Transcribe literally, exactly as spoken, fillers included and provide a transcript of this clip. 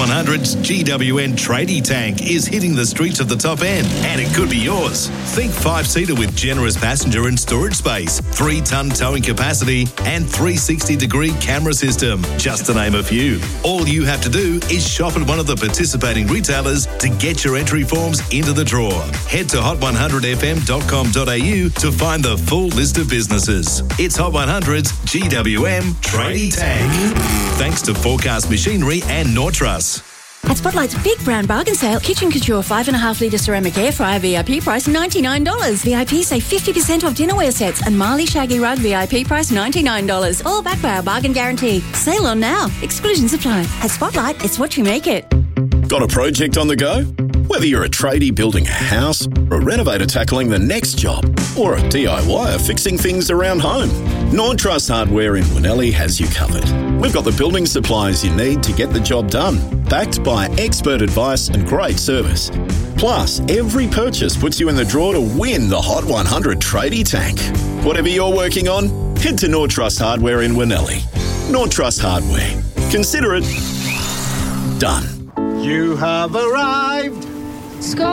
one hundred's G W N Tradie Tank is hitting the streets of the top end, and it could be yours. Think five-seater with generous passenger and storage space, three-ton towing capacity, and three sixty degree camera system, just to name a few. All you have to do is shop at one of the participating retailers to get your entry forms into the draw. Head to hot one hundred f m dot com dot a u to find the full list of businesses. It's Hot one hundred's G W M Tradie Tank. Thanks to Forecast Machinery and Nortrus. At Spotlight's big brand bargain sale, Kitchen Couture five point five litre ceramic air fryer V I P price ninety-nine dollars. V I P save fifty percent off dinnerware sets, and Marley Shaggy Rug V I P price ninety-nine dollars. All backed by our bargain guarantee. Sale on now. Exclusions apply. At Spotlight, it's what you make it. Got a project on the go? Whether you're a tradie building a house, or a renovator tackling the next job, or a D I Y er fixing things around home, Nortrust Hardware in Winnellie has you covered. We've got the building supplies you need to get the job done, backed by expert advice and great service. Plus, every purchase puts you in the draw to win the Hot one hundred Tradie Tank. Whatever you're working on, head to Nortrust Hardware in Winnellie. Nortrust Hardware. Consider it done. You have arrived. Score!